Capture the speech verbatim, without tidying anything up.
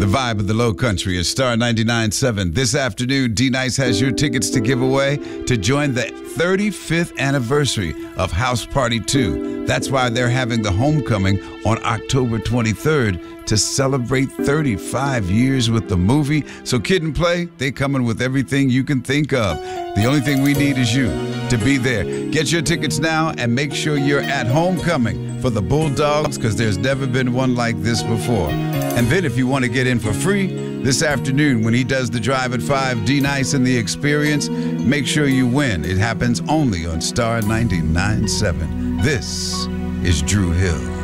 The vibe of the Low Country is Star ninety-nine point seven. This afternoon, D-Nice has your tickets to give away to join the thirty-fifth anniversary of House Party two. That's why they're having the homecoming on October twenty-third to celebrate thirty-five years with the movie. So Kid and Play, they coming with everything you can think of. The only thing we need is you to be there. Get your tickets now and make sure you're at homecoming for the Bulldogs, because there's never been one like this before. And then if you want to get in for free, this afternoon when he does the Drive at five, D-Nice and the Experience, make sure you win. It happens only on Star ninety-nine point seven. This is Drew Hill.